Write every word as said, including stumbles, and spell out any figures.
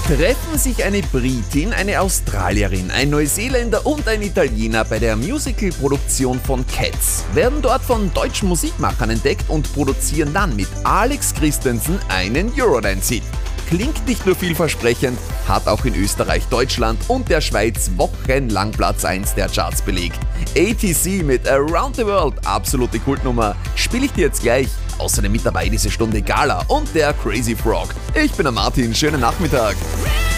Treffen sich eine Britin, eine Australierin, ein Neuseeländer und ein Italiener bei der Musical-Produktion von Cats, werden dort von deutschen Musikmachern entdeckt und produzieren dann mit Alex Christensen einen Eurodance-Hit. Klingt nicht nur vielversprechend, hat auch in Österreich, Deutschland und der Schweiz wochenlang Platz eins der Charts belegt. A T C mit Around the World, absolute Kultnummer, spiele ich dir jetzt gleich. Außerdem mit dabei diese Stunde Gala und der Crazy Frog. Ich bin der Martin, schönen Nachmittag.